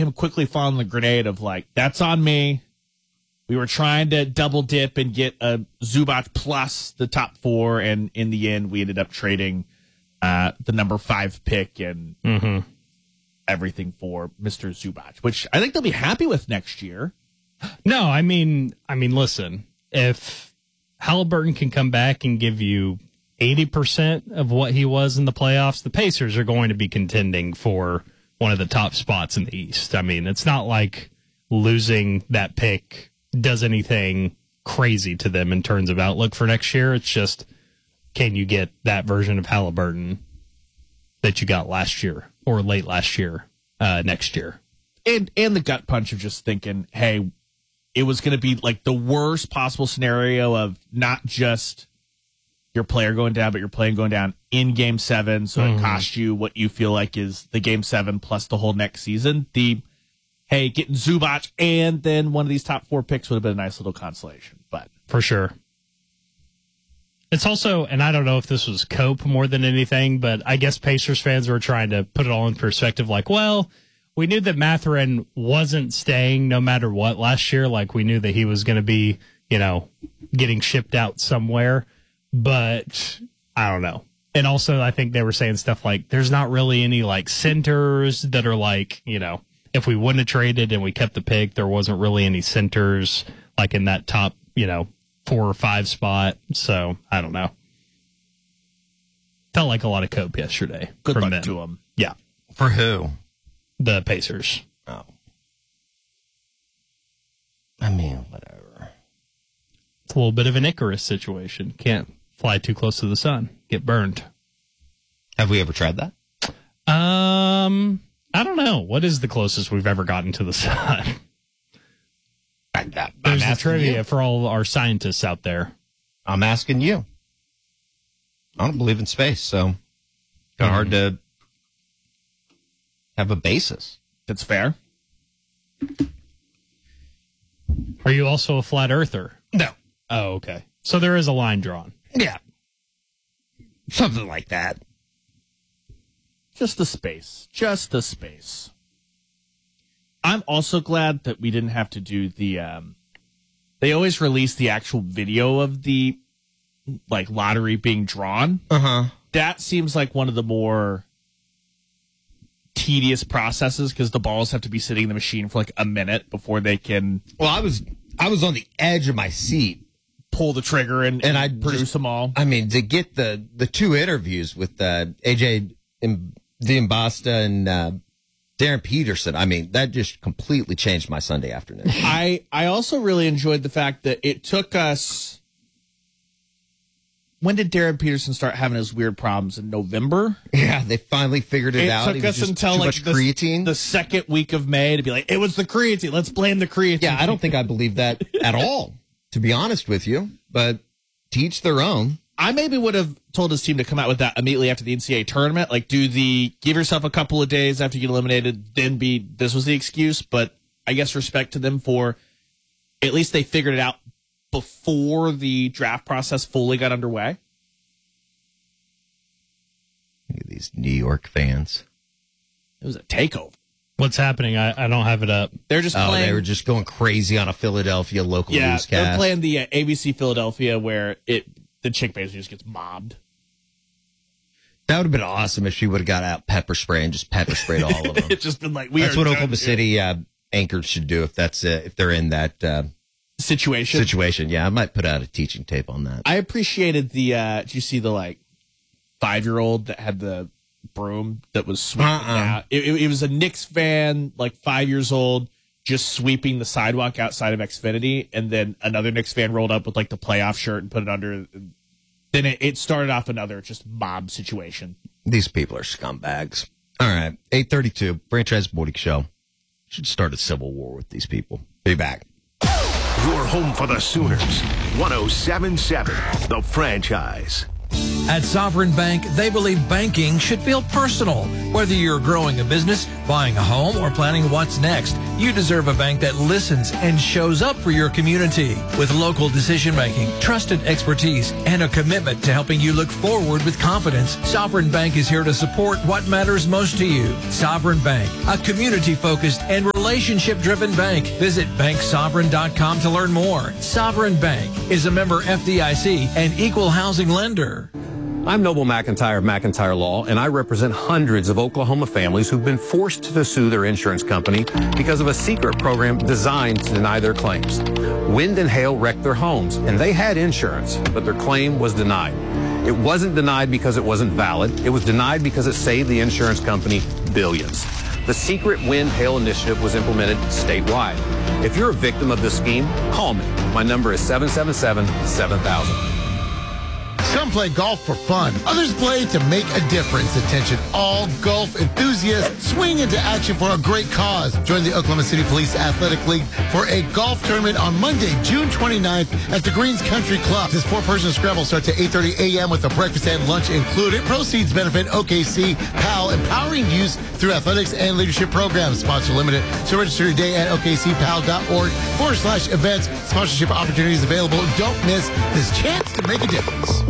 him quickly falling the grenade of like, that's on me. We were trying to double dip and get a Zubac plus the top 4, and in the end, we ended up trading the number 5 pick and everything for Mr. Zubac, which I think they'll be happy with next year. No, I mean, listen, if Halliburton can come back and give you 80% of what he was in the playoffs, the Pacers are going to be contending for one of the top spots in the East. I mean, it's not like losing that pick does anything crazy to them in terms of outlook for next year. It's just, can you get that version of Halliburton that you got last year or late last year, next year? And the gut punch of just thinking, hey, it was going to be like the worst possible scenario of not just your player going down, but your plane going down in Game 7, so it costs you what you feel like is the Game 7 plus the whole next season. Hey, getting Zubac and then one of these top 4 picks would have been a nice little consolation. But for sure. It's also, and I don't know if this was cope more than anything, but I guess Pacers fans were trying to put it all in perspective. Like, well, we knew that Mathurin wasn't staying no matter what last year. Like, we knew that he was going to be, getting shipped out somewhere. But I don't know. And also, I think they were saying stuff like, there's not really any, like, centers that are like, if we wouldn't have traded and we kept the pick, there wasn't really any centers, like, in that top, 4 or 5 spot. So, I don't know. Felt like a lot of cope yesterday. Good from luck them. to them. Yeah. For who? The Pacers. Oh. I mean, whatever. It's a little bit of an Icarus situation. Can't fly too close to the sun. Get burned. Have we ever tried that? I don't know. What is the closest we've ever gotten to the sun? There's the trivia for all our scientists out there. I'm asking you. I don't believe in space, so kind of hard to have a basis. That's fair. Are you also a flat earther? No. Oh, okay. So there is a line drawn. Yeah. Something like that. Just the space. Just the space. I'm also glad that we didn't have to do the, they always release the actual video of the, like, lottery being drawn. Uh-huh. That seems like one of the more tedious processes because the balls have to be sitting in the machine for like a minute before they can. Well, I was on the edge of my seat. Pull the trigger and I produce them all. I mean, to get the 2 interviews with AJ Diambasta and Darren Peterson, I mean, that just completely changed my Sunday afternoon. I also really enjoyed the fact that it took us. When did Darren Peterson start having his weird problems? In November? Yeah, they finally figured it out. It took us until like the second week of May to be like, it was the creatine. Let's blame the creatine. Yeah, I don't think I believe that at all, to be honest with you. But to each their own. I maybe would have told his team to come out with that immediately after the NCAA tournament. Like, give yourself a couple of days after you get eliminated, then this was the excuse. But I guess respect to them for at least they figured it out before the draft process fully got underway. Look at these New York fans. It was a takeover. What's happening? I don't have it up. They're just playing. They were just going crazy on a Philadelphia local newscast. They're playing the ABC Philadelphia where the chick basically just gets mobbed. That would have been awesome if she would have got out pepper spray and just pepper sprayed all of them. It's just been like, that's what Oklahoma City anchors should do if they're in that situation. Yeah, I might put out a teaching tape on that. I appreciated did you see the like 5-year-old that had the broom that was sweeping out? It was a Knicks fan, like 5 years old, just sweeping the sidewalk outside of Xfinity, and then another Knicks fan rolled up with like the playoff shirt and put it under. Then it started off another just mob situation. These people are scumbags. All right, 8:32 Franchise Morning Show. Should start a civil war with these people. Be back. Your home for the Sooners. 107.7 The Franchise. At Sovereign Bank, they believe banking should feel personal. Whether you're growing a business, buying a home, or planning what's next, you deserve a bank that listens and shows up for your community. With local decision-making, trusted expertise, and a commitment to helping you look forward with confidence, Sovereign Bank is here to support what matters most to you. Sovereign Bank, a community-focused and relationship-driven bank. Visit banksovereign.com to learn more. Sovereign Bank is a member FDIC and equal housing lender. I'm Noble McIntyre of McIntyre Law, and I represent hundreds of Oklahoma families who've been forced to sue their insurance company because of a secret program designed to deny their claims. Wind and hail wrecked their homes, and they had insurance, but their claim was denied. It wasn't denied because it wasn't valid. It was denied because it saved the insurance company billions. The secret wind hail initiative was implemented statewide. If you're a victim of this scheme, call me. My number is 777-7000. Some play golf for fun. Others play to make a difference. Attention all golf enthusiasts. Swing into action for a great cause. Join the Oklahoma City Police Athletic League for a golf tournament on Monday, June 29th at the Greens Country Club. This 4-person scramble starts at 8:30 a.m. with a breakfast and lunch included. Proceeds benefit OKC PAL, empowering youth through athletics and leadership programs. Sponsor limited. So register today at okcpal.org/events. Sponsorship opportunities available. Don't miss this chance to make a difference.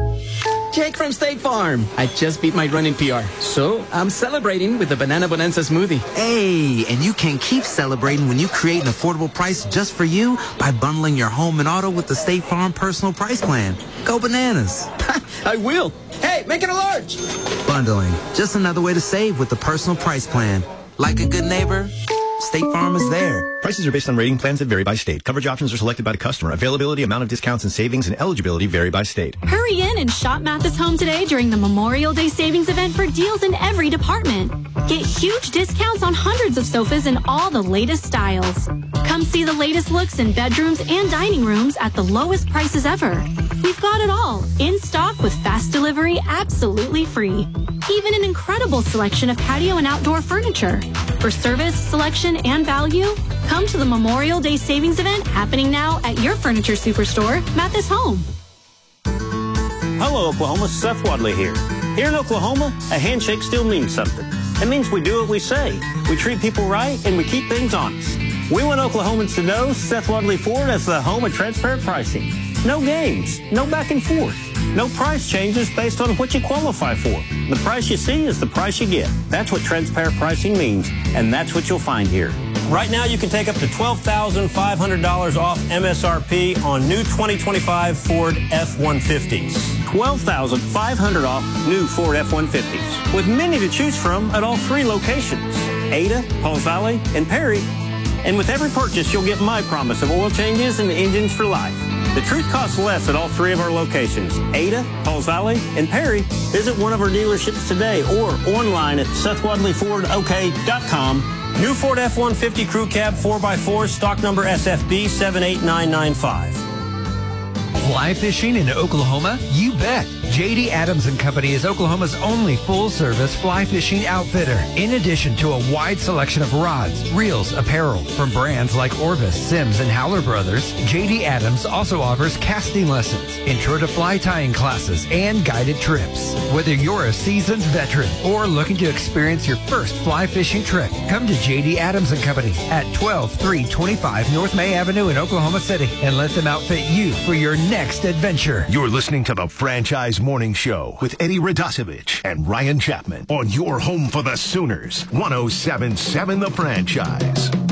Jake from State Farm. I just beat my running PR, so I'm celebrating with the Banana Bonanza smoothie. Hey, and you can keep celebrating when you create an affordable price just for you by bundling your home and auto with the State Farm Personal Price Plan. Go bananas. I will. Hey, make it a large. Bundling, just another way to save with the Personal Price Plan. Like a good neighbor, State Farm is there. Prices are based on rating plans that vary by state. Coverage options are selected by the customer. Availability, amount of discounts and savings, and eligibility vary by state. Hurry in and shop Mathis Home today during the Memorial Day Savings Event for deals in every department. Get huge discounts on hundreds of sofas in all the latest styles. Come see the latest looks in bedrooms and dining rooms at the lowest prices ever. We've got it all in stock with fast delivery absolutely free. Even an incredible selection of patio and outdoor furniture. For service, selection, and value, come to the Memorial Day Savings Event happening now at your furniture superstore, Mathis Home. Hello, Oklahoma. Seth Wadley here. Here in Oklahoma, a handshake still means something. It means we do what we say. We treat people right, and we keep things honest. We want Oklahomans to know Seth Wadley Ford as the home of transparent pricing. No games, no back and forth. No price changes based on what you qualify for. The price you see is the price you get. That's what transparent pricing means, and that's what you'll find here. Right now, you can take up to $12,500 off MSRP on new 2025 Ford F-150s. $12,500 off new Ford F-150s, with many to choose from at all 3 locations, Ada, Pauls Valley, and Perry. And with every purchase, you'll get my promise of oil changes and engines for life. The truth costs less at all 3 of our locations, Ada, Pauls Valley, and Perry. Visit one of our dealerships today or online at SethWadleyFordOK.com. New Ford F-150 Crew Cab 4x4, stock number SFB 78995. Fly fishing in Oklahoma? You bet. J.D. Adams & Company is Oklahoma's only full-service fly fishing outfitter. In addition to a wide selection of rods, reels, apparel from brands like Orvis, Sims, and Howler Brothers, J.D. Adams also offers casting lessons, intro to fly tying classes, and guided trips. Whether you're a seasoned veteran or looking to experience your first fly fishing trip, come to J.D. Adams & Company at 12325 North May Avenue in Oklahoma City and let them outfit you for your next adventure. You're listening to the Franchise Morning Show with Eddie Radosevich and Ryan Chapman on your home for the Sooners, 107.7 The Franchise.